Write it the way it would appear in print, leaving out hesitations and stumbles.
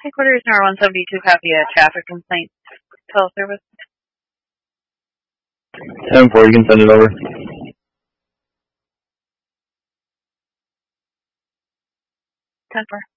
Headquarters Tower 172, copy a traffic complaint. Call service. 10-4, you can send it over. 10-4.